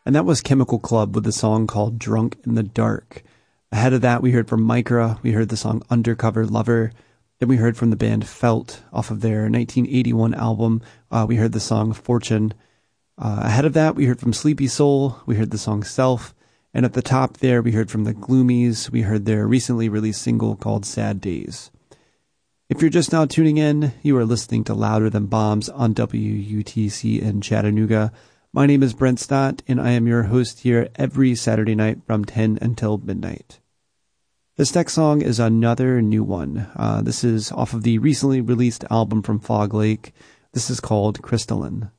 And that was Chemical Club with a song called Drunk in the Dark. Ahead of that, we heard from Micra. We heard the song Undercover Lover. Then we heard from the band Felt off of their 1981 album. We heard the song Fortune. Ahead of that, we heard from Sleepy Soul. We heard the song Self. And at the top there, we heard from the Gloomies. We heard their recently released single called Sad Days. If you're just now tuning in, you are listening to Louder Than Bombs on WUTC in Chattanooga. My name is Brent Stott, and I am your host here every Saturday night from 10 until midnight. This next song is another new one. This is off of the recently released album from Fog Lake. This is called Crystalline.